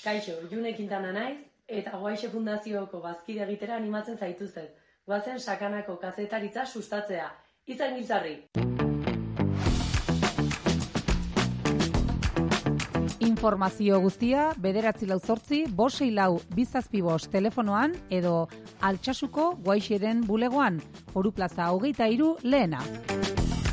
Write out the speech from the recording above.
Kaixo, June Quintana naiz, eta Guaixe Fundazioko bazkide egitera animatzen zaituztet. Goazen sakanako kazetaritza sustatzea. Izan giltzarri! Informazio guztia 948-564-275 telefonoan edo Altsasuko Guaixeren bulegoan, Foru Plaza 23 lehena.